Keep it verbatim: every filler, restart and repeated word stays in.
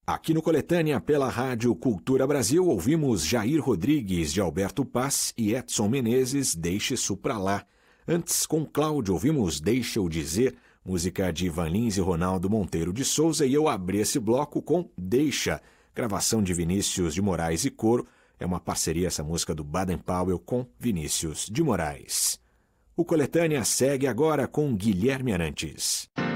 Aqui no Coletânea, pela Rádio Cultura Brasil, ouvimos Jair Rodrigues, de Alberto Paz, e Edson Menezes, Deixe Isso Pra Lá. Antes, com Cláudio, ouvimos Deixa Eu Dizer, música de Ivan Lins e Ronaldo Monteiro de Souza, e eu abri esse bloco com Deixa, gravação de Vinícius de Moraes e Coro. É uma parceria essa música do Baden Powell com Vinícius de Moraes. O Coletânea segue agora com Guilherme Arantes.